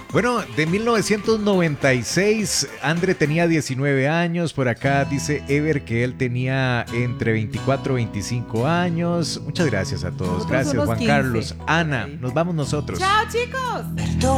Bueno, de 1996, André tenía 19 años. Por acá dice Ever que él tenía entre 24 y 25 años. Muchas gracias a todos. Nosotros Gracias, somos Juan 15. Carlos. Ana, Ok. nos vamos nosotros. ¡Chao, chicos! Perdona.